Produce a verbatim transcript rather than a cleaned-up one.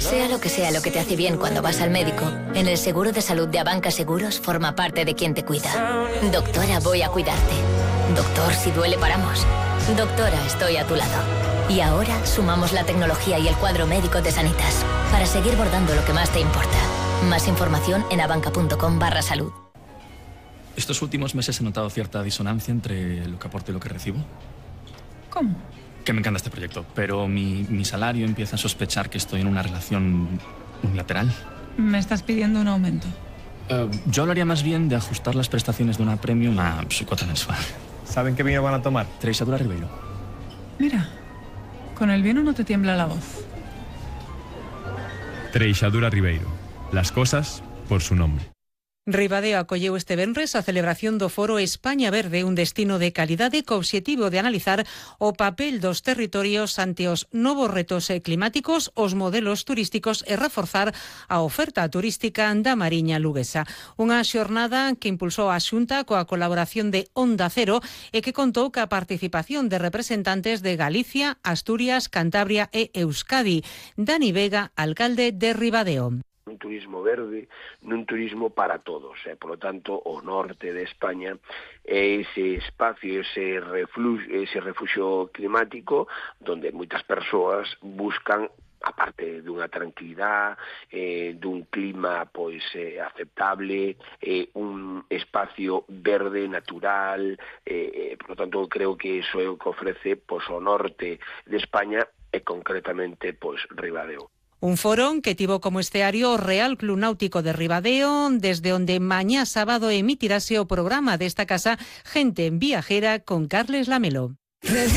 Sea lo que sea lo que te hace bien cuando vas al médico, en el seguro de salud de Abanca Seguros forma parte de quien te cuida. Doctora, voy a cuidarte. Doctor, si duele paramos. Doctora, estoy a tu lado. Y ahora sumamos la tecnología y el cuadro médico de Sanitas para seguir bordando lo que más te importa. Más información en abanca.com barra salud. Estos últimos meses he notado cierta disonancia entre lo que aporto y lo que recibo. ¿Cómo? Que me encanta este proyecto, pero mi, mi salario empieza a sospechar que estoy en una relación unilateral. ¿Me estás pidiendo un aumento? Uh, yo hablaría más bien de ajustar las prestaciones de una premium a su cuota mensual. ¿Saben qué vino van a tomar? Treixadura Ribeiro. Mira, con el vino no te tiembla la voz. Treixadura Ribeiro. Las cosas por su nombre. Ribadeo acolleu este venres a celebración do Foro España Verde, un destino de calidade co obxectivo de analizar o papel dos territorios ante os novos retos climáticos, os modelos turísticos e reforzar a oferta turística da Mariña luguesa. Unha xornada que impulsou a Xunta coa colaboración de Onda Cero e que contou ca participación de representantes de Galicia, Asturias, Cantabria e Euskadi. Dani Vega, alcalde de Ribadeo. Un turismo verde, nun turismo para todos, eh? Por lo tanto, o norte de España é ese espacio, ese refluxo, ese refugio climático donde moitas persoas buscan, aparte dunha tranquilidade, eh, dun clima pois eh, aceptable, eh, un espacio verde, natural, eh, eh, por lo tanto, creo que iso é o que ofrece pois, o norte de España e concretamente pois Ribadeo. Un foro que tivo como esteario o Real Club Náutico de Ribadeo, desde onde mañá sábado emitirase o programa desta casa Gente Viajera con Carles Lamelo.